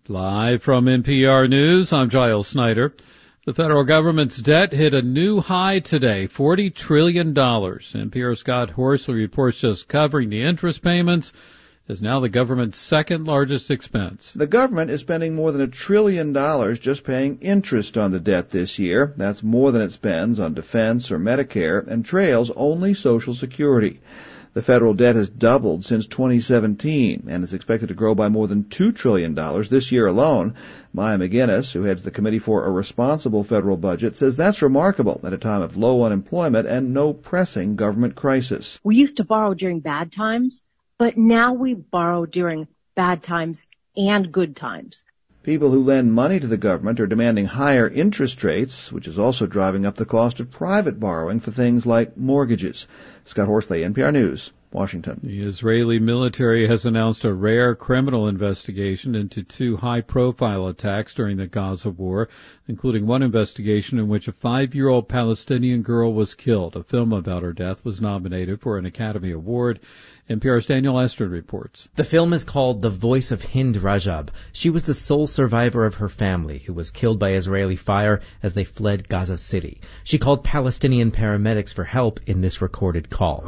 Live from NPR News, I'm Giles Snyder. The federal government's debt hit a new high today, $40 trillion. NPR's Scott Horsley reports just covering the interest payments is now the government's second largest expense. The government is spending more than $1 trillion just paying interest on the debt this year. That's more than it spends on defense or Medicare and trails only Social Security. The federal debt has doubled since 2017 and is expected to grow by more than $2 trillion this year alone. Maya McGinnis, who heads the Committee for a Responsible Federal Budget, says that's remarkable at a time of low unemployment and no pressing government crisis. We used to borrow during bad times, but now we borrow during bad times and good times. People who lend money to the government are demanding higher interest rates, which is also driving up the cost of private borrowing for things like mortgages. Scott Horsley, NPR News, Washington. The Israeli military has announced a rare criminal investigation into two high-profile attacks during the Gaza war, including one investigation in which a 5-year-old Palestinian girl was killed. A film about her death was nominated for an Academy Award. NPR's Daniel Estrin reports. The film is called The Voice of Hind Rajab. She was the sole survivor of her family who was killed by Israeli fire as they fled Gaza City. She called Palestinian paramedics for help in this recorded call.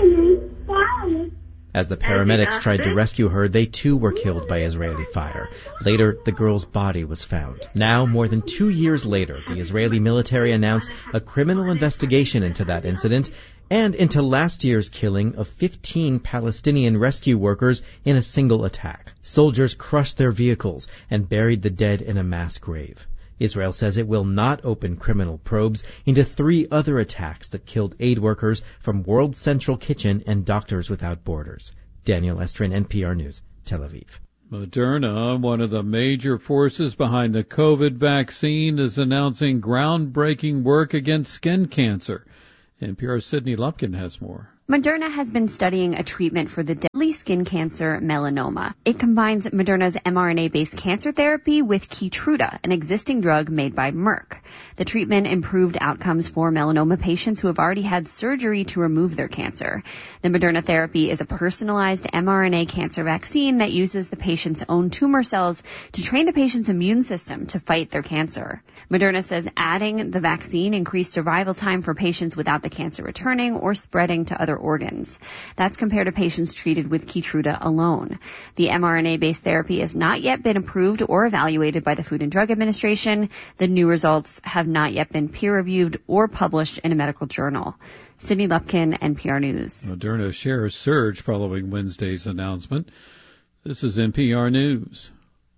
As the paramedics tried to rescue her, they too were killed by Israeli fire. Later, the girl's body was found. Now, more than 2 years later, the Israeli military announced a criminal investigation into that incident and into last year's killing of 15 Palestinian rescue workers in a single attack. Soldiers crushed their vehicles and buried the dead in a mass grave. Israel says it will not open criminal probes into 3 other attacks that killed aid workers from World Central Kitchen and Doctors Without Borders. Daniel Estrin, NPR News, Tel Aviv. Moderna, one of the major forces behind the COVID vaccine, is announcing groundbreaking work against skin cancer. NPR's Sydney Lupkin has more. Moderna has been studying a treatment for the deadly skin cancer melanoma. It combines Moderna's mRNA-based cancer therapy with Keytruda, an existing drug made by Merck. The treatment improved outcomes for melanoma patients who have already had surgery to remove their cancer. The Moderna therapy is a personalized mRNA cancer vaccine that uses the patient's own tumor cells to train the patient's immune system to fight their cancer. Moderna says adding the vaccine increased survival time for patients without the cancer returning or spreading to other organs. That's compared to patients treated with Keytruda alone. The mRNA-based therapy has not yet been approved or evaluated by the Food and Drug Administration. The new results have not yet been peer-reviewed or published in a medical journal. Sydney Lupkin, NPR News. Moderna shares surged following Wednesday's announcement. This is NPR News.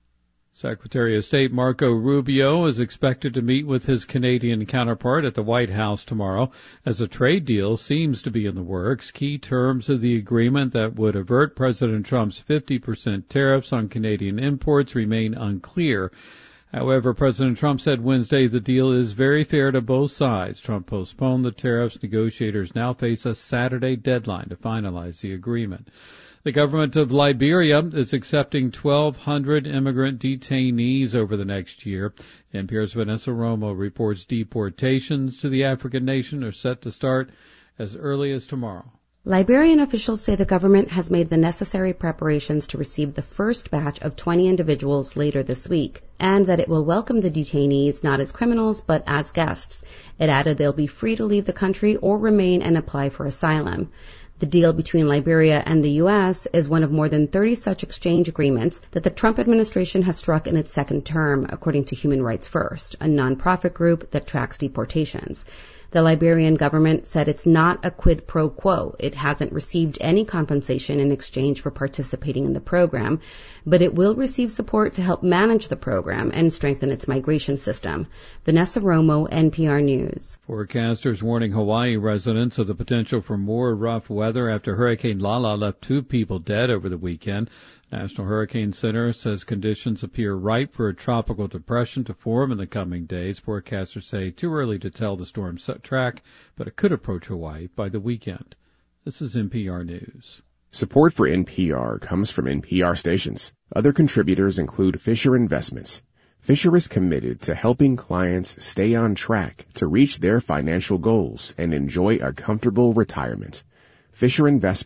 Secretary of State Marco Rubio is expected to meet with his Canadian counterpart at the White House tomorrow as a trade deal seems to be in the works. Key terms of the agreement that would avert President Trump's 50% tariffs on Canadian imports remain unclear. However, President Trump said Wednesday the deal is very fair to both sides. Trump postponed the tariffs. Negotiators now face a Saturday deadline to finalize the agreement. The government of Liberia is accepting 1,200 immigrant detainees over the next year. NPR's Vanessa Romo reports deportations to the African nation are set to start as early as tomorrow. Liberian officials say the government has made the necessary preparations to receive the first batch of 20 individuals later this week, and that it will welcome the detainees not as criminals but as guests. It added they'll be free to leave the country or remain and apply for asylum. The deal between Liberia and the U.S. is one of more than 30 such exchange agreements that the Trump administration has struck in its second term, according to Human Rights First, a nonprofit group that tracks deportations. The Liberian government said it's not a quid pro quo. It hasn't received any compensation in exchange for participating in the program, but it will receive support to help manage the program and strengthen its migration system. Vanessa Romo, NPR News. Forecasters warning Hawaii residents of the potential for more rough weather after Hurricane Lala left 2 people dead over the weekend. National Hurricane Center says conditions appear ripe for a tropical depression to form in the coming days. Forecasters say too early to tell the storm's track, but it could approach Hawaii by the weekend. This is NPR News. Support for NPR comes from NPR stations. Other contributors include Fisher Investments. Fisher is committed to helping clients stay on track to reach their financial goals and enjoy a comfortable retirement.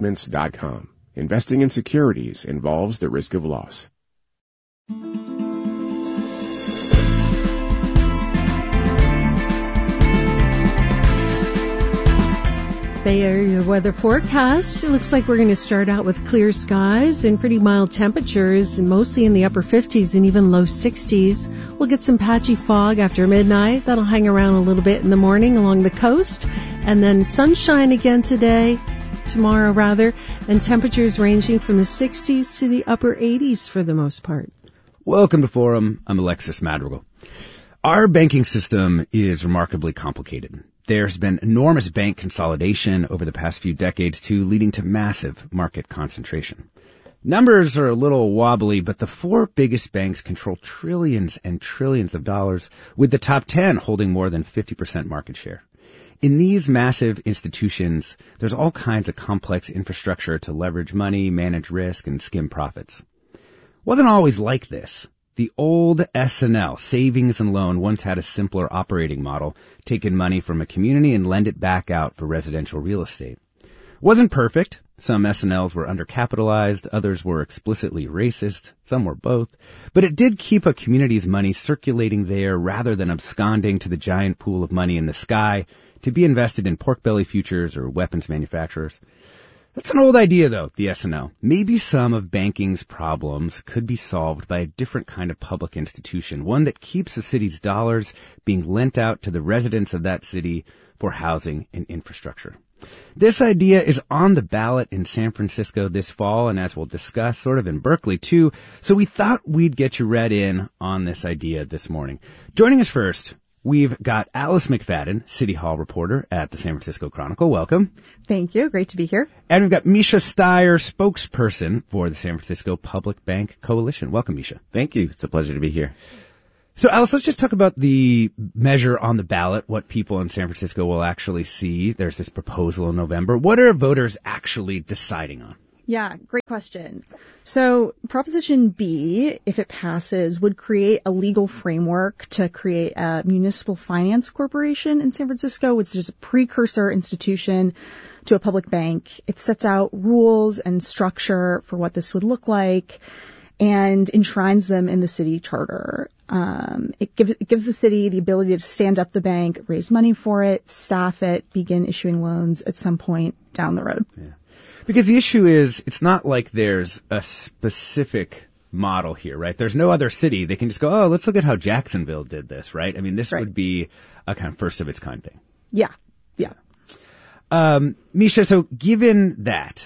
FisherInvestments.com. Investing in securities involves the risk of loss. Bay Area weather forecast. It looks like we're going to start out with clear skies and pretty mild temperatures, mostly in the upper 50s and even low 60s. We'll get some patchy fog after midnight. That'll hang around a little bit in the morning along the coast. And then sunshine again tomorrow, and temperatures ranging from the 60s to the upper 80s for the most part. Welcome to Forum. I'm Alexis Madrigal. Our banking system is remarkably complicated. There's been enormous bank consolidation over the past few decades, too, leading to massive market concentration. Numbers are a little wobbly, but the 4 biggest banks control trillions and trillions of dollars, with the top 10 holding more than 50% market share. In these massive institutions, there's all kinds of complex infrastructure to leverage money, manage risk, and skim profits. Wasn't always like this. The old S&L, savings and loan, once had a simpler operating model, take in money from a community and lend it back out for residential real estate. Wasn't perfect. Some S&Ls were undercapitalized, others were explicitly racist, some were both. But it did keep a community's money circulating there rather than absconding to the giant pool of money in the sky to be invested in pork belly futures or weapons manufacturers. That's an old idea, though, the S&L. Maybe some of banking's problems could be solved by a different kind of public institution, one that keeps the city's dollars being lent out to the residents of that city for housing and infrastructure. This idea is on the ballot in San Francisco this fall, and as we'll discuss, sort of in Berkeley, too. So we thought we'd get you read in on this idea this morning. Joining us first, we've got Alice McFadden, City Hall reporter at the San Francisco Chronicle. Welcome. Thank you. Great to be here. And we've got Misha Steyer, spokesperson for the San Francisco Public Bank Coalition. Welcome, Misha. Thank you. It's a pleasure to be here. So, Alice, let's just talk about the measure on the ballot, what people in San Francisco will actually see. There's this proposal in November. What are voters actually deciding on? Yeah, great question. So Proposition B, if it passes, would create a legal framework to create a municipal finance corporation in San Francisco, which is a precursor institution to a public bank. It sets out rules and structure for what this would look like and enshrines them in the city charter. It gives the city the ability to stand up the bank, raise money for it, staff it, begin issuing loans at some point down the road. Yeah. Because the issue is, it's not like there's a specific model here, right? There's no other city. They can just go, oh, let's look at how Jacksonville did this, right? I mean, this would be a kind of first of its kind thing. Yeah. Misha, so given that,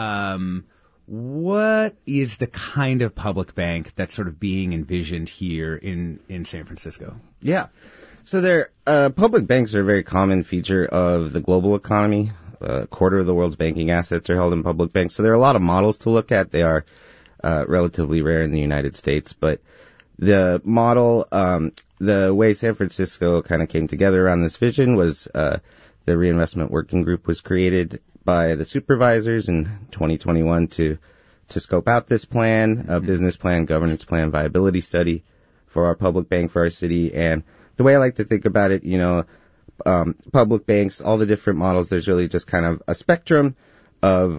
what is the kind of public bank that's sort of being envisioned here in San Francisco? Yeah. So public banks are a very common feature of the global economy. A quarter of the world's banking assets are held in public banks. So there are a lot of models to look at. They are relatively rare in the United States. But the model, the way San Francisco kind of came together around this vision was the Reinvestment Working Group was created by the supervisors in 2021 to scope out this plan, a business plan, governance plan, viability study for our public bank for our city. And the way I like to think about it, public banks, all the different models, there's really just kind of a spectrum of,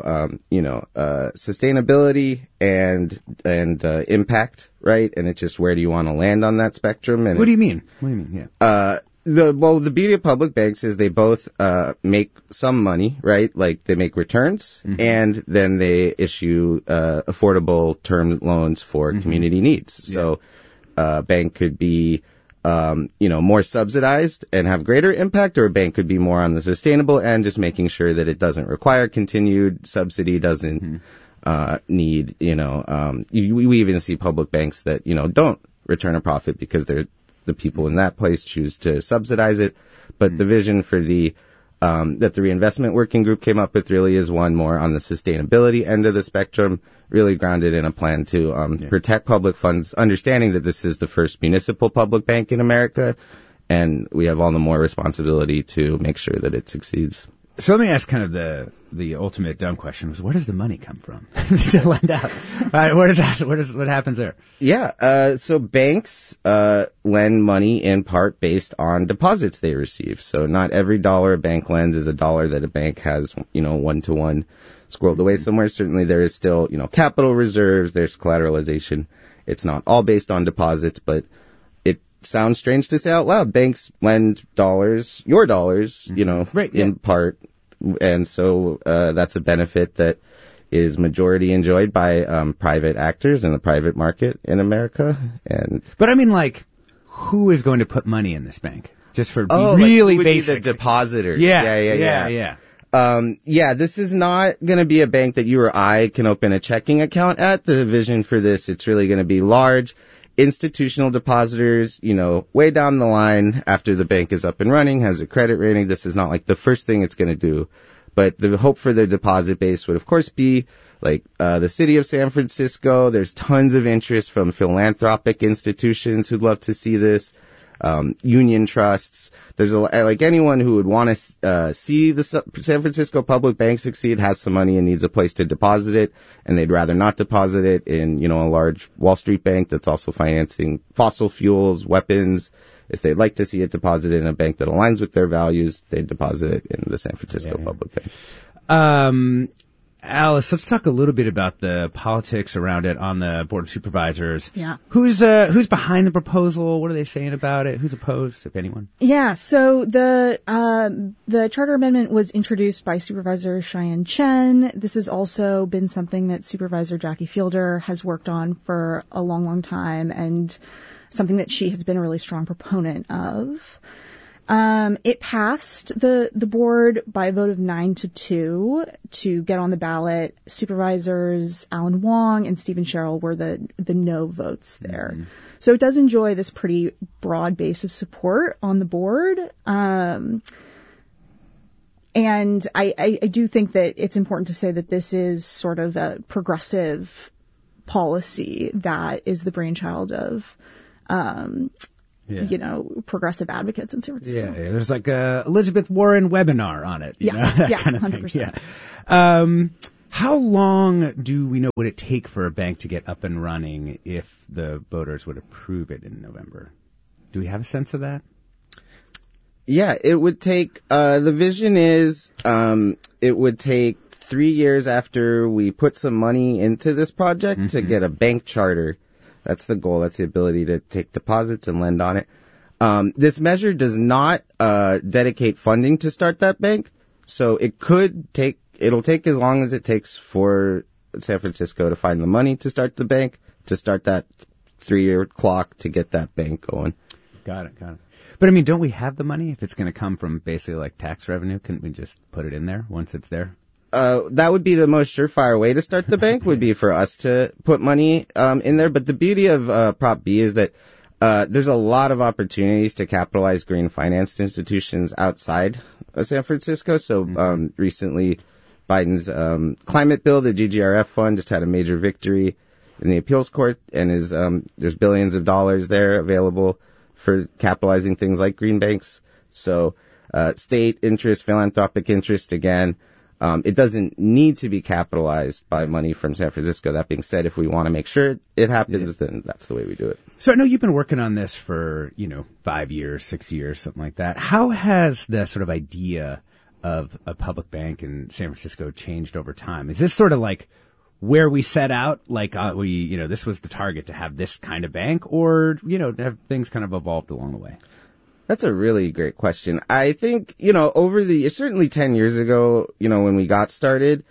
sustainability and impact, right? And it's just where do you want to land on that spectrum? And What do you mean? Yeah. The beauty of public banks is they both make some money, right? Like they make returns, and then they issue affordable term loans for community needs. So a bank could be more subsidized and have greater impact, or a bank could be more on the sustainable end, just making sure that it doesn't require continued subsidy, doesn't need, we even see public banks that, don't return a profit because the people in that place choose to subsidize it. But the vision for that the Reinvestment Working Group came up with really is one more on the sustainability end of the spectrum, really grounded in a plan to protect public funds, understanding that this is the first municipal public bank in America, and we have all the more responsibility to make sure that it succeeds. So let me ask kind of the ultimate dumb question was, where does the money come from to lend out? What happens there? Yeah, so banks lend money in part based on deposits they receive. So not every dollar a bank lends is a dollar that a bank has, one-to-one squirreled away somewhere. Certainly there is still, capital reserves, there's collateralization. It's not all based on deposits, but it sounds strange to say out loud. Banks lend dollars, your dollars, in part And so that's a benefit that is majority enjoyed by private actors in the private market in America. But I mean, like, who is going to put money in this bank? Just for really like basic. The depositors. Yeah. This is not going to be a bank that you or I can open a checking account at. The vision for this, it's really going to be large institutional depositors, way down the line after the bank is up and running, has a credit rating. This is not like the first thing it's going to do. But the hope for the deposit base would, of course, be like the city of San Francisco. There's tons of interest from philanthropic institutions who'd love to see this. Union trusts. There's anyone who would want to see the San Francisco Public Bank succeed has some money and needs a place to deposit it, and they'd rather not deposit it in, a large Wall Street bank that's also financing fossil fuels, weapons. If they'd like to see it deposited in a bank that aligns with their values, they'd deposit it in the San Francisco Public Bank. Alice, let's talk a little bit about the politics around it on the Board of Supervisors. Yeah. Who's behind the proposal? What are they saying about it? Who's opposed, if anyone? Yeah, so the charter amendment was introduced by Supervisor Cheyenne Chen. This has also been something that Supervisor Jackie Fielder has worked on for a long, long time, and something that she has been a really strong proponent of. It passed the board by a vote of 9-2 to get on the ballot. Supervisors Alan Wong and Stephen Sherrill were the no votes there. Mm-hmm. So it does enjoy this pretty broad base of support on the board. And I do think that it's important to say that this is sort of a progressive policy that is the brainchild of progressive advocates in San Francisco. Yeah, there's like a Elizabeth Warren webinar on it. That kind of 100%. Thing. Yeah. How long do we know would it take for a bank to get up and running if the voters would approve it in November? Do we have a sense of that? Yeah, it would take, the vision is, it would take 3 years after we put some money into this project to get a bank charter. That's the goal. That's the ability to take deposits and lend on it. This measure does not dedicate funding to start that bank, so it'll take as long as it takes for San Francisco to find the money to start the bank, to start that 3-year clock to get that bank going. Got it. But I mean, don't we have the money? If it's going to come from basically like tax revenue, couldn't we just put it in there once it's there? That would be the most surefire way to start the bank, would be for us to put money in there. But the beauty of Prop B is that there's a lot of opportunities to capitalize green financed institutions outside of San Francisco. So recently, Biden's climate bill, the GGRF fund, just had a major victory in the appeals court, and there's billions of dollars there available for capitalizing things like green banks. So state interest, philanthropic interest, again. It doesn't need to be capitalized by money from San Francisco. That being said, if we want to make sure it happens, then that's the way we do it. So I know you've been working on this for, 5 years, 6 years, something like that. How has the sort of idea of a public bank in San Francisco changed over time? Is this sort of like where we set out, like this was the target to have this kind of bank, or, have things kind of evolved along the way? That's a really great question. I think, certainly 10 years ago, when we got started,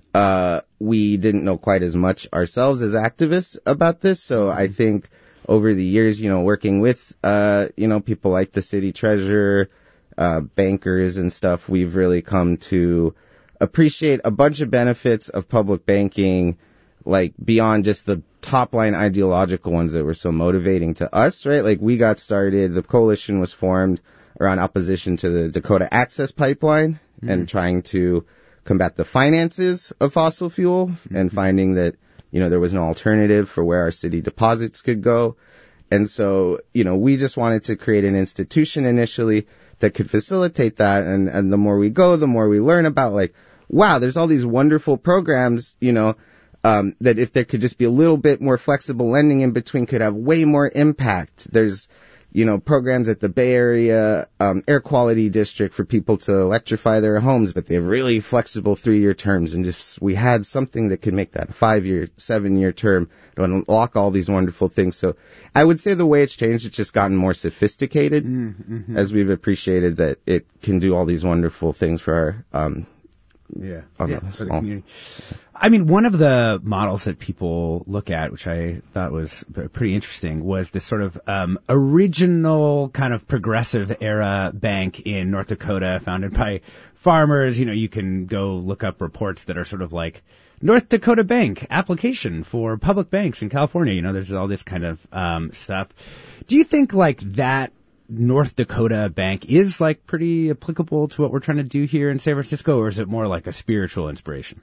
we didn't know quite as much ourselves as activists about this. So I think over the years, working with, people like the city treasurer, bankers and stuff, we've really come to appreciate a bunch of benefits of public banking, like beyond just the top line ideological ones that were so motivating to us, right? Like we got started, the coalition was formed around opposition to the Dakota Access Pipeline and trying to combat the finances of fossil fuel and finding that, there was no alternative for where our city deposits could go. And so, we just wanted to create an institution initially that could facilitate that. And the more we go, the more we learn about like, wow, there's all these wonderful programs, that if there could just be a little bit more flexible lending in between could have way more impact. There's, programs at the Bay Area Air Quality District for people to electrify their homes, but they have really flexible 3-year terms. And just we had something that could make that a 5-year, 7-year term to unlock all these wonderful things. So I would say the way it's changed, it's just gotten more sophisticated as we've appreciated that it can do all these wonderful things for our for the community. I mean, one of the models that people look at, which I thought was pretty interesting, was this sort of original kind of progressive era bank in North Dakota founded by farmers. You know, you can go look up reports that are sort of like North Dakota Bank application for public banks in California. You know, there's all this kind of stuff. Do you think like that North Dakota Bank is like pretty applicable to what we're trying to do here in San Francisco, or is it more like a spiritual inspiration?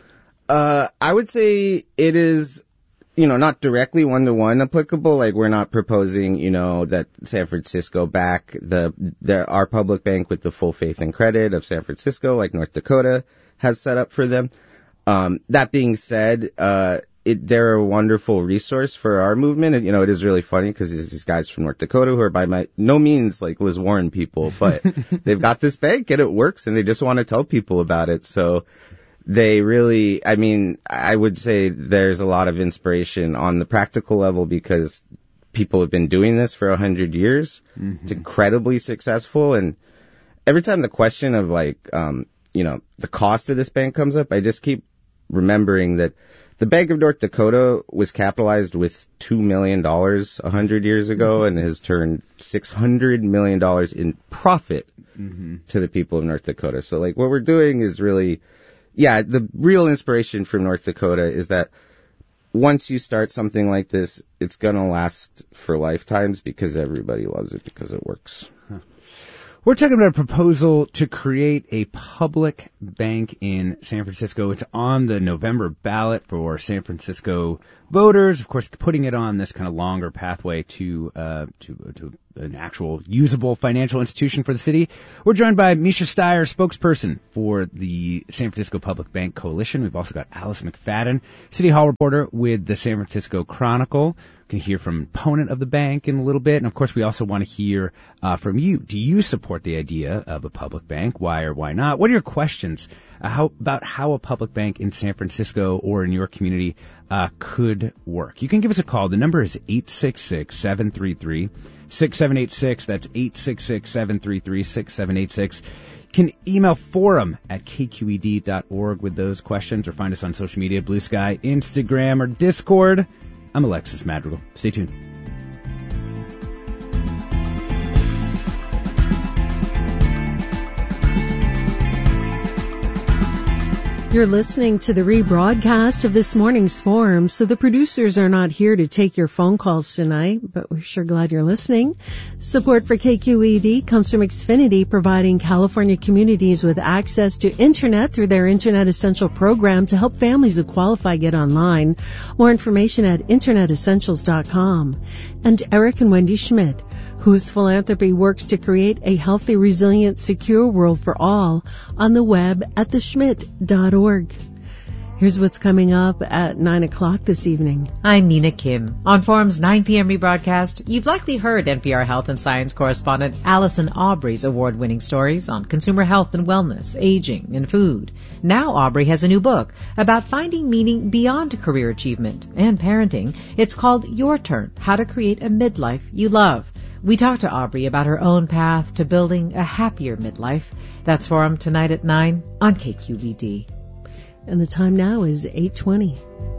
I would say it is, you know, not directly one-to-one applicable. Like, we're not proposing, you know, that San Francisco back our public bank with the full faith and credit of San Francisco, like North Dakota has set up for them. That being said, they're a wonderful resource for our movement. And, you know, it is really funny because there's these guys from North Dakota who are by no means like Liz Warren people, but they've got this bank and it works and they just want to tell people about it. So they really, I mean, I would say there's a lot of inspiration on the practical level because people have been doing this for 100 years. Mm-hmm. It's incredibly successful. And every time the question of like, you know, the cost of this bank comes up, I just keep remembering that the Bank of North Dakota was capitalized with $2 million 100 years ago and has turned $600 million in profit to the people of North Dakota. So like what we're doing is really, the real inspiration from North Dakota is that once you start something like this, it's going to last for lifetimes because everybody loves it because it works. Huh. We're talking about a proposal to create a public bank in San Francisco. It's on the November ballot for San Francisco voters. Of course, putting it on this kind of longer pathway to an actual usable financial institution for the city. We're joined by Misha Steyer, spokesperson for the San Francisco Public Bank Coalition. We've also got Alice McFadden, City Hall reporter with the San Francisco Chronicle. We can hear from an opponent of the bank in a little bit. And of course, we also want to hear from you. Do you support the idea of a public bank? Why or why not? What are your questions about how a public bank in San Francisco or in your community could work? You can give us a call. The number is 866-733-6786. That's 866-733-6786. You can email forum@kqed.org with those questions or find us on social media, Blue Sky, Instagram, or Discord. I'm Alexis Madrigal. Stay tuned. You're listening to the rebroadcast of this morning's forum, so the producers are not here to take your phone calls tonight, but we're sure glad you're listening. Support for KQED comes from Xfinity, providing California communities with access to Internet through their Internet Essential program to help families who qualify get online. More information at InternetEssentials.com. And Eric and Wendy Schmidt, whose philanthropy works to create a healthy, resilient, secure world for all, on the web at theschmidt.org. Here's what's coming up at 9 o'clock this evening. I'm Mina Kim. On Forum's 9 p.m. rebroadcast, you've likely heard NPR health and science correspondent Allison Aubrey's award-winning stories on consumer health and wellness, aging, and food. Now Aubrey has a new book about finding meaning beyond career achievement and parenting. It's called Your Turn, How to Create a Midlife You Love. We talked to Aubrey about her own path to building a happier midlife. That's Forum tonight at 9 on KQED. And the time now is 8:20.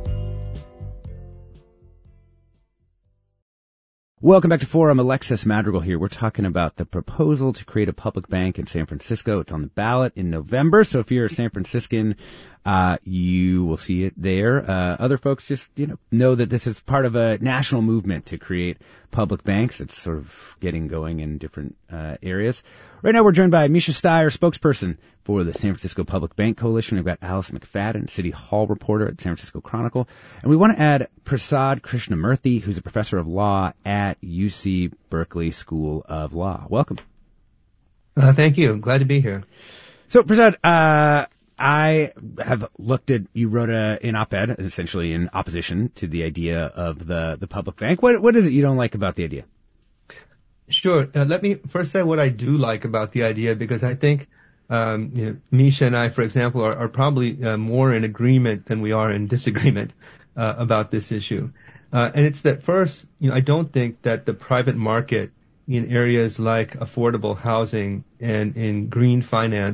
Welcome back to Forum. Alexis Madrigal here. We're talking about the proposal to create a public bank in San Francisco. It's on the ballot in November, so if you're a San Franciscan, you will see it there. Other folks just, know that this is part of a national movement to create public banks. It's sort of getting going in different areas. Right now we're joined by Misha Steyer, spokesperson for the San Francisco Public Bank Coalition. We've got Alice McFadden, City Hall reporter at San Francisco Chronicle. And we want to add Prasad Krishnamurthy, who's a professor of law at UC Berkeley School of Law. Welcome. Thank you. Glad to be here. So, Prasad, I have looked at, you wrote an op-ed, essentially in opposition to the idea of the public bank. What is it you don't like about the idea? Sure. Let me first say what I do like about the idea, because I think, Misha and I, for example, are probably more in agreement than we are in disagreement about this issue. And it's that first, I don't think that the private market in areas like affordable housing and in green finance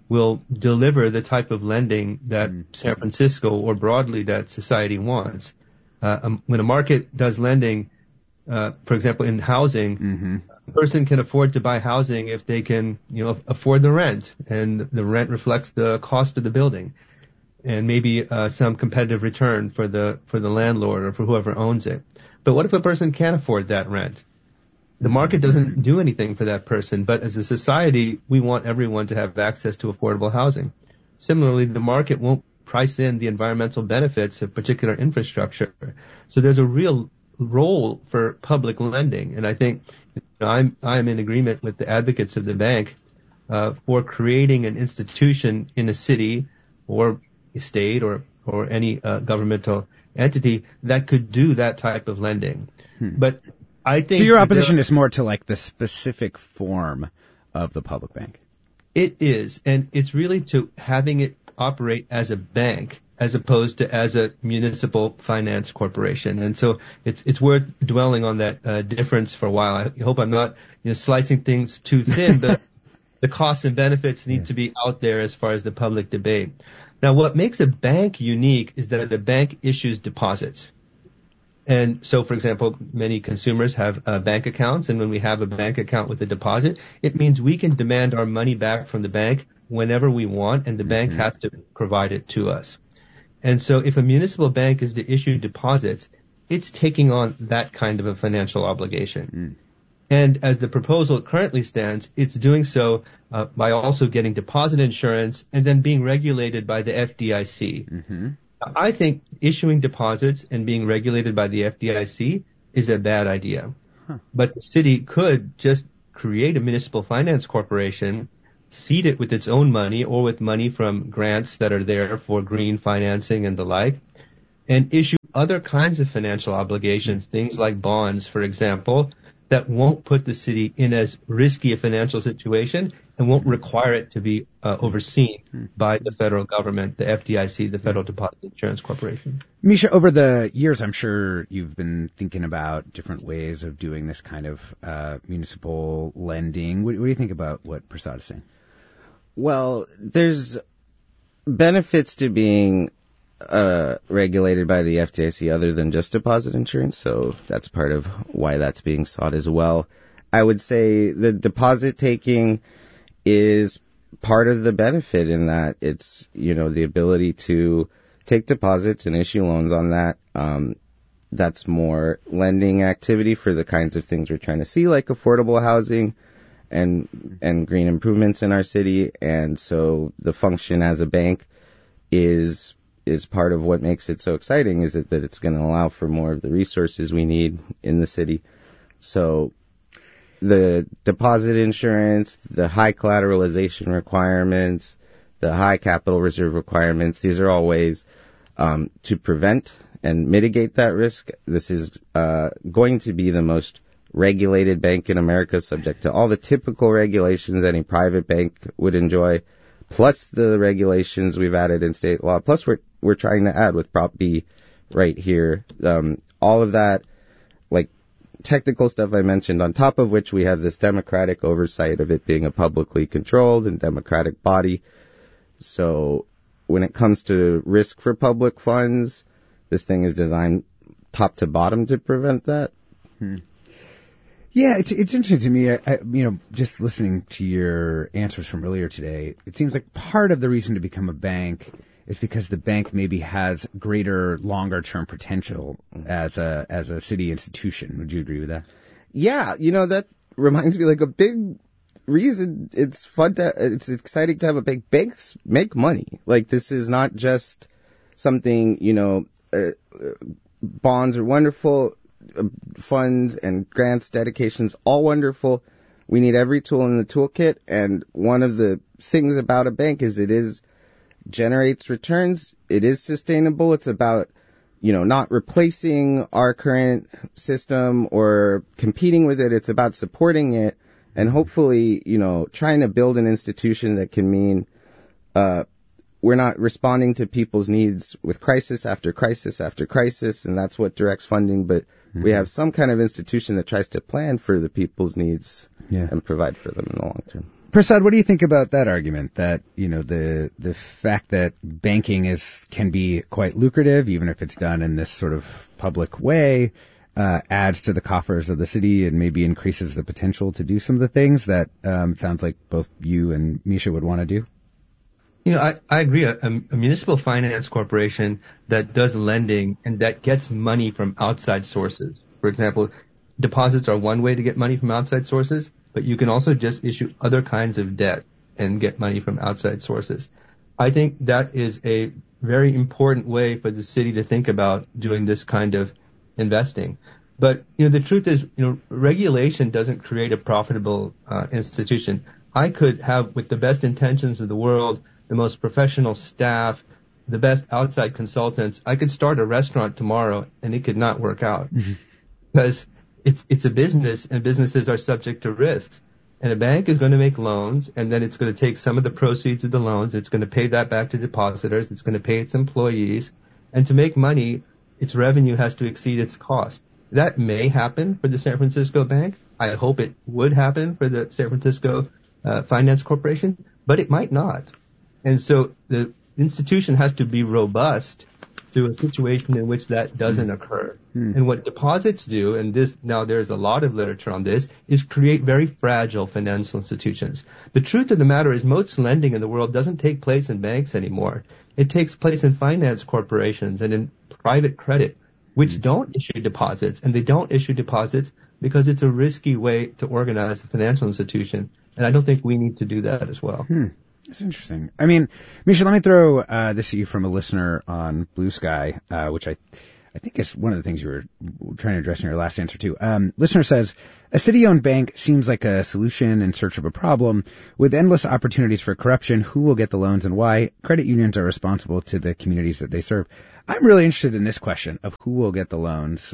will deliver the type of lending that San Francisco or broadly that society wants. When a market does lending, for example, in housing, a person can afford to buy housing if they can, afford the rent, and the rent reflects the cost of the building, and maybe some competitive return for the landlord or for whoever owns it. But what if a person can't afford that rent? The market doesn't do anything for that person, but as a society, we want everyone to have access to affordable housing. Similarly, the market won't price in the environmental benefits of particular infrastructure. So there's a real role for public lending, and I think I'm in agreement with the advocates of the bank for creating an institution in a city or a state or any governmental entity that could do that type of lending. But I think so your opposition is more to like the specific form of the public bank. It is, and it's really to having it operate as a bank as opposed to as a municipal finance corporation. And so it's worth dwelling on that difference for a while. I hope I'm not slicing things too thin, but the costs and benefits need to be out there as far as the public debate. Now, what makes a bank unique is that the bank issues deposits. And so, for example, many consumers have bank accounts, and when we have a bank account with a deposit, it means we can demand our money back from the bank whenever we want, and the bank has to provide it to us. And so if a municipal bank is to issue deposits, it's taking on that kind of a financial obligation. And as the proposal currently stands, it's doing so by also getting deposit insurance and then being regulated by the FDIC. I think issuing deposits and being regulated by the FDIC is a bad idea. But the city could just create a municipal finance corporation, seed it with its own money or with money from grants that are there for green financing and the like, and issue other kinds of financial obligations, things like bonds, for example, that won't put the city in as risky a financial situation and won't require it to be overseen by the federal government, the FDIC, the Federal Deposit Insurance Corporation. Misha, over the years, I'm sure you've been thinking about different ways of doing this kind of municipal lending. What do you think about what Prasad is saying? Well, there's benefits to being regulated by the FDIC other than just deposit insurance, so that's part of why that's being sought as well. I would say the deposit taking is part of the benefit in that it's, the ability to take deposits and issue loans on that. That's more lending activity for the kinds of things we're trying to see, like affordable housing and green improvements in our city. And so the function as a bank is part of what makes it so exciting, is that it's going to allow for more of the resources we need in the city. So the deposit insurance, the high collateralization requirements, the high capital reserve requirements, these are all ways to prevent and mitigate that risk. This is going to be the most regulated bank in America, subject to all the typical regulations any private bank would enjoy, plus the regulations we've added in state law, plus we're trying to add with Prop B right here. All of that, like technical stuff I mentioned, on top of which we have this democratic oversight of it being a publicly controlled and democratic body. So when it comes to risk for public funds, this thing is designed top to bottom to prevent that. Yeah, it's interesting to me. Just listening to your answers from earlier today, it seems like part of the reason to become a bank is because the bank maybe has greater, longer-term potential as a city institution. Would you agree with that? Yeah, that reminds me, like, a big reason it's exciting to have a bank. Banks make money. Like, this is not just something, bonds are wonderful, funds and grants, dedications, all wonderful. We need every tool in the toolkit, and one of the things about a bank is it generates returns. It is sustainable. It's about, not replacing our current system or competing with it. It's about supporting it and hopefully, trying to build an institution that can mean, we're not responding to people's needs with crisis after crisis after crisis, and that's what directs funding, but we have some kind of institution that tries to plan for the people's needs and provide for them in the long term. Prasad, what do you think about that argument that, the fact that banking can be quite lucrative, even if it's done in this sort of public way, adds to the coffers of the city and maybe increases the potential to do some of the things that sounds like both you and Misha would want to do? I agree. A municipal finance corporation that does lending and that gets money from outside sources. For example, deposits are one way to get money from outside sources, but you can also just issue other kinds of debt and get money from outside sources. I think that is a very important way for the city to think about doing this kind of investing. But, the truth is, regulation doesn't create a profitable institution. I could have, with the best intentions of the world, the most professional staff, the best outside consultants, I could start a restaurant tomorrow and it could not work out. Because it's a business and businesses are subject to risks. And a bank is going to make loans and then it's going to take some of the proceeds of the loans. It's going to pay that back to depositors. It's going to pay its employees. And to make money, its revenue has to exceed its cost. That may happen for the San Francisco Bank. I hope it would happen for the San Francisco Finance Corporation, but it might not. And so the institution has to be robust to a situation in which that doesn't occur. And what deposits do, and now there's a lot of literature on this, is create very fragile financial institutions. The truth of the matter is most lending in the world doesn't take place in banks anymore. It takes place in finance corporations and in private credit, which don't issue deposits. And they don't issue deposits because it's a risky way to organize a financial institution. And I don't think we need to do that as well. That's interesting. I mean, Misha, let me throw this at you from a listener on Blue Sky, which I think is one of the things you were trying to address in your last answer too. Listener says, a city-owned bank seems like a solution in search of a problem. With endless opportunities for corruption, who will get the loans and why? Credit unions are responsible to the communities that they serve. I'm really interested in this question of who will get the loans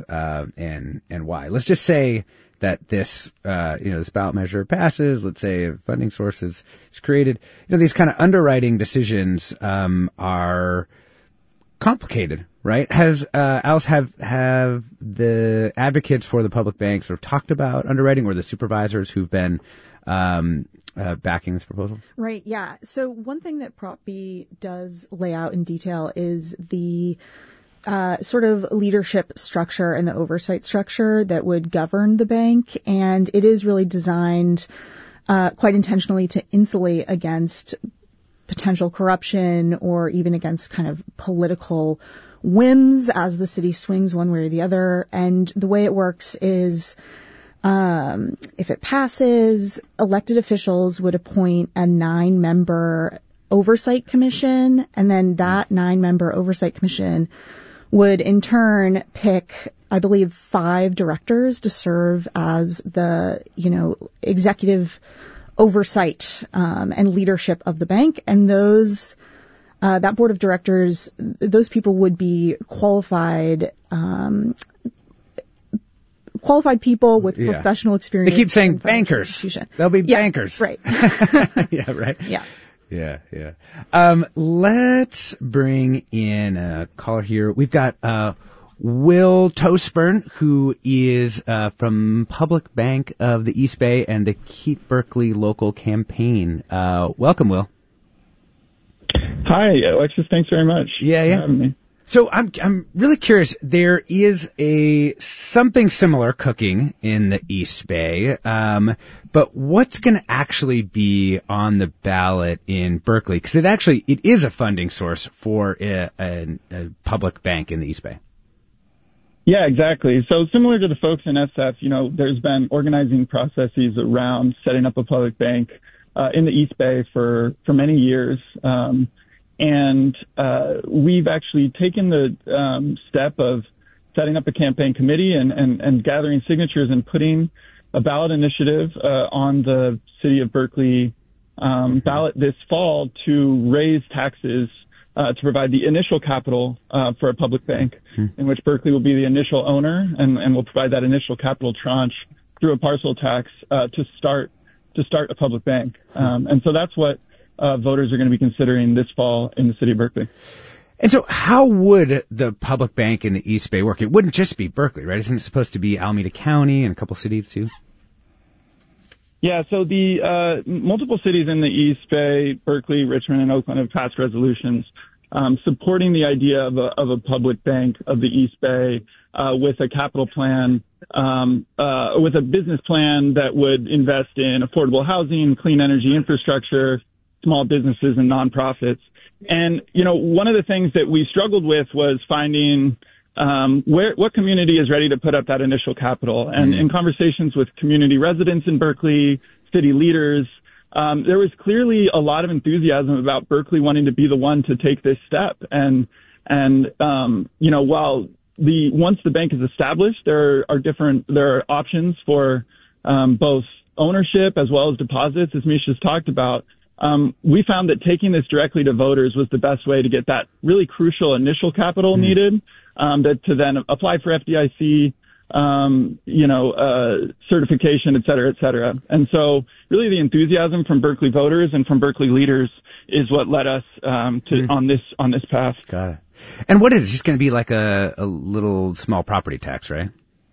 and why. Let's just say that this ballot measure passes. Let's say a funding source is created. These kind of underwriting decisions are complicated, right? Alice, have the advocates for the public banks sort of talked about underwriting, or the supervisors who've been backing this proposal? Right, yeah. So one thing that Prop B does lay out in detail is the sort of leadership structure and the oversight structure that would govern the bank. And it is really designed quite intentionally to insulate against potential corruption or even against kind of political whims as the city swings one way or the other. And the way it works is if it passes, elected officials would appoint a 9-member oversight commission, and then that 9-member oversight commission would in turn pick, I believe, 5 directors to serve as the, executive oversight and leadership of the bank. And those that board of directors, those people would be qualified people with professional experience. They keep saying bankers. They'll be bankers. Right. Yeah, right. Yeah. Yeah. Let's bring in a caller here. We've got Will Tosburn, who is from Public Bank of the East Bay and the Keep Berkeley local campaign. Welcome, Will. Hi, Alexis. Thanks very much. Yeah. So I'm really curious. There is something similar cooking in the East Bay, but what's going to actually be on the ballot in Berkeley? Because it is a funding source for a public bank in the East Bay. Yeah, exactly. So similar to the folks in SF, there's been organizing processes around setting up a public bank in the East Bay for many years. And we've actually taken the step of setting up a campaign committee and gathering signatures and putting a ballot initiative on the City of Berkeley ballot this fall to raise taxes to provide the initial capital for a public bank, in which Berkeley will be the initial owner and will provide that initial capital tranche through a parcel tax to start a public bank. And so that's what voters are going to be considering this fall in the city of Berkeley. And so how would the public bank in the East Bay work? It wouldn't just be Berkeley, right? Isn't it supposed to be Alameda County and a couple cities too? Yeah, so the multiple cities in the East Bay, Berkeley, Richmond, and Oakland have passed resolutions supporting the idea of a public bank of the East Bay with a capital plan, with a business plan that would invest in affordable housing, clean energy infrastructure, small businesses, and nonprofits. And, one of the things that we struggled with was finding what community is ready to put up that initial capital. And in conversations with community residents in Berkeley, city leaders, there was clearly a lot of enthusiasm about Berkeley wanting to be the one to take this step. And while once the bank is established, there are options for both ownership as well as deposits, as Misha's talked about. We found that taking this directly to voters was the best way to get that really crucial initial capital needed, to then apply for FDIC, certification, et cetera, et cetera. And so really the enthusiasm from Berkeley voters and from Berkeley leaders is what led us on this path. Got it. And what is it? It's just going to be like a little small property tax, right?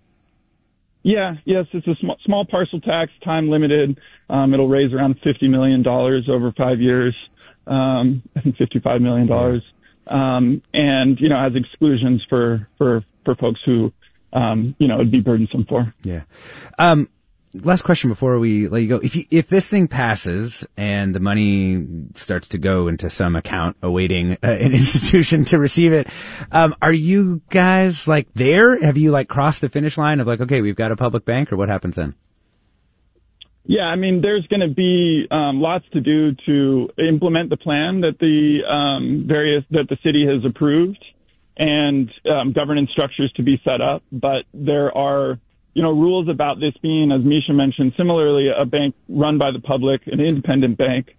Yeah, yes, it's a small parcel tax, time limited. It'll raise around $50 million over 5 years. I think $55 million. And, has exclusions for folks who, it'd be burdensome for. Yeah. Last question before we let you go. If this thing passes and the money starts to go into some account awaiting an institution to receive it, are you guys there? Have you crossed the finish line of okay, we've got a public bank, or what happens then? Yeah, I mean, there's going to be lots to do to implement the plan that the city has approved, and governance structures to be set up. But there are rules about this being, as Misha mentioned, similarly a bank run by the public, an independent bank,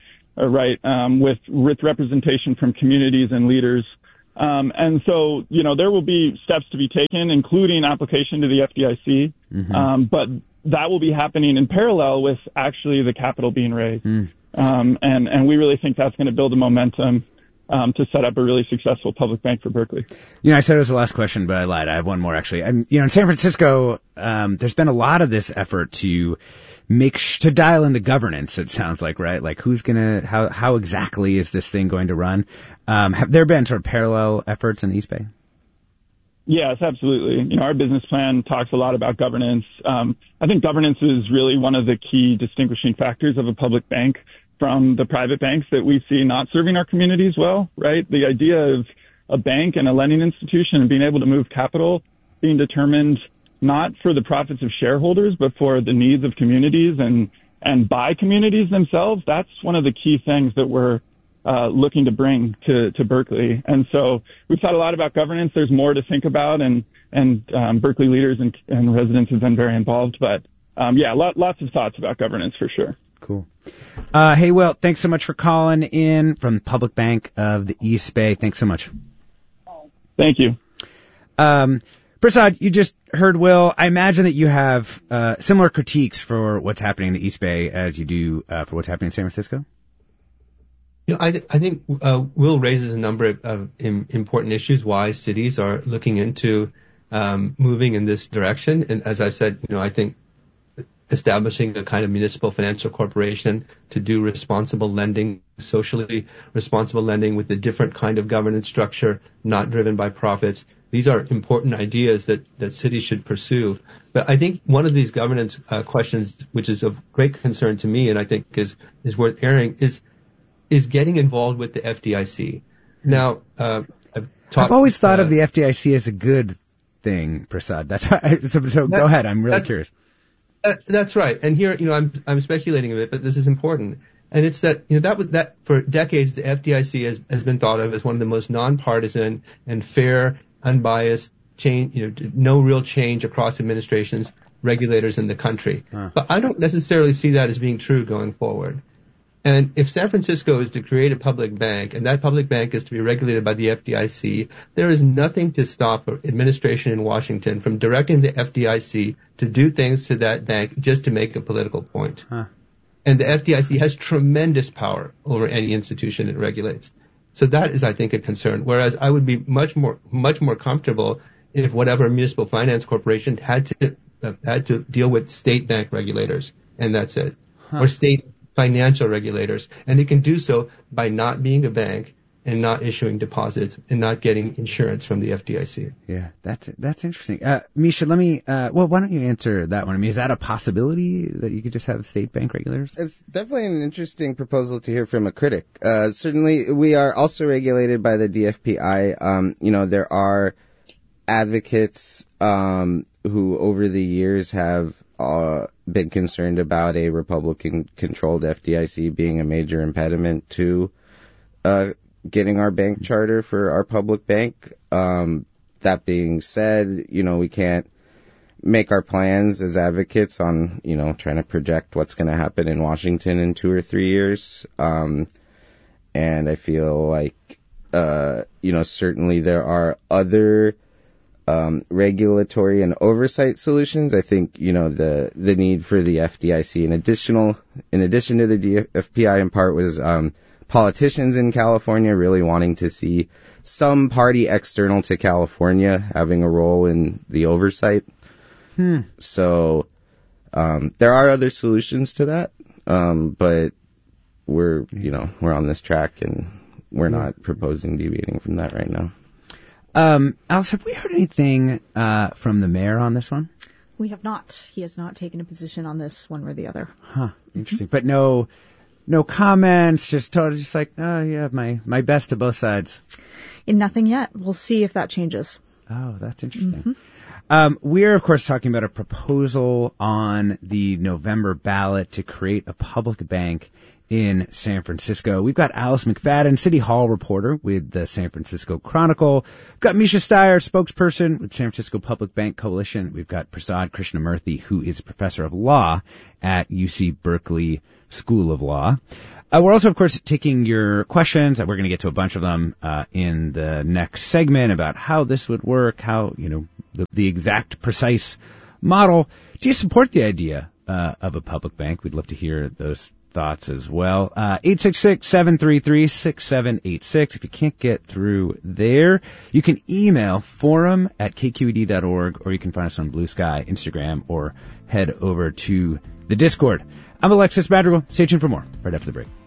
with representation from communities and leaders. And so, there will be steps to be taken, including application to the FDIC. But that will be happening in parallel with actually the capital being raised. And we really think that's going to build a momentum to set up a really successful public bank for Berkeley. I said it was the last question, but I lied. I have one more, actually. In San Francisco, there's been a lot of this effort to to dial in the governance, it sounds like, right? Who's how exactly is this thing going to run? Have there been sort of parallel efforts in the East Bay? Yes, absolutely. Our business plan talks a lot about governance. I think governance is really one of the key distinguishing factors of a public bank from the private banks that we see not serving our communities well, right? The idea of a bank and a lending institution and being able to move capital being determined not for the profits of shareholders, but for the needs of communities and by communities themselves, that's one of the key things that we're looking to bring to Berkeley. And so we've thought a lot about governance. There's more to think about, and Berkeley leaders and residents have been very involved. But lots of thoughts about governance for sure. Cool. Hey, Will, thanks so much for calling in from Public Bank of the East Bay. Thanks so much. Thank you. Prasad, you just heard Will. I imagine that you have similar critiques for what's happening in the East Bay as you do for what's happening in San Francisco? I think Will raises a number of important issues why cities are looking into moving in this direction. And as I said, I think establishing a kind of municipal financial corporation to do responsible lending, socially responsible lending with a different kind of governance structure, not driven by profits. These are important ideas that cities should pursue. But I think one of these governance questions, which is of great concern to me and I think is worth airing, is getting involved with the FDIC. Now, I've always thought of the FDIC as a good thing, Prasad. That's why, so go ahead. I'm really curious. That's right. And here, I'm speculating a bit, but this is important. And it's that, that for decades, the FDIC has been thought of as one of the most nonpartisan and fair, unbiased no real change across administrations, regulators in the country. But I don't necessarily see that as being true going forward. And if San Francisco is to create a public bank, and that public bank is to be regulated by the FDIC, there is nothing to stop administration in Washington from directing the FDIC to do things to that bank just to make a political point. And the FDIC has tremendous power over any institution it regulates. So that is, I think, a concern. Whereas I would be much more comfortable if whatever municipal finance corporation had to deal with state bank regulators, and that's it. or state financial regulators. And they can do so by not being a bank and not issuing deposits and not getting insurance from the FDIC. Yeah, that's interesting. Misha, let me, why don't you answer that one? I mean, is that a possibility that you could just have state bank regulators? It's definitely an interesting proposal to hear from a critic. Certainly, we are also regulated by the DFPI. There are advocates who over the years have been concerned about a Republican-controlled FDIC being a major impediment to getting our bank charter for our public bank. That being said, we can't make our plans as advocates on, trying to project what's going to happen in Washington in 2 or 3 years. And I feel like, certainly there are other regulatory and oversight solutions. I think, the need for the FDIC in addition to the DFPI in part was politicians in California really wanting to see some party external to California having a role in the oversight. So there are other solutions to that, but we're on this track and we're not proposing deviating from that right now. Alice, have we heard anything from the mayor on this one? We have not. He has not taken a position on this one or the other. Interesting. But no comments, just like, my best to both sides. In nothing yet. We'll see if that changes. Oh, that's interesting. We're, of course, talking about a proposal on the November ballot to create a public bank in San Francisco. We've got Alice McFadden, City Hall reporter with the San Francisco Chronicle. We've got Misha Steyer, spokesperson with San Francisco Public Bank Coalition. We've got Prasad Krishnamurthy, who is a professor of law at UC Berkeley School of Law. We're also, of course, taking your questions. We're going to get to a bunch of them in the next segment about how this would work, how, the exact, precise model. Do you support the idea of a public bank? We'd love to hear those thoughts as well. 866-733-6786. If you can't get through there, you can email forum@kqed.org, or you can find us on Blue Sky, Instagram, or head over to the Discord. I'm Alexis Madrigal. Stay tuned for more right after the break.